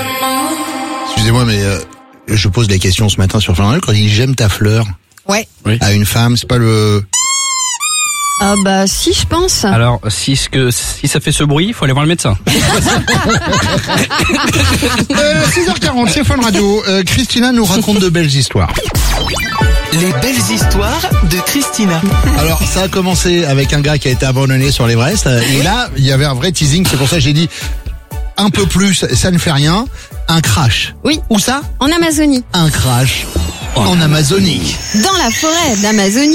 Excusez-moi, mais je pose la question ce matin sur Flamme Radio, quand il dit j'aime ta fleur Ouais. à une femme, c'est pas le... Ah bah si, je pense. Alors, si ça fait ce bruit, il faut aller voir le médecin. 6h40, c'est Fun Radio. Christina nous raconte de belles histoires. Les belles histoires de Christina. Alors, ça a commencé avec un gars qui a été abandonné sur l'Everest. Et là, il y avait un vrai teasing. C'est pour ça que j'ai dit un peu plus, ça ne fait rien. Un crash. Oui. Où ça? En Amazonie. Un crash en Amazonie. Dans la forêt d'Amazonie.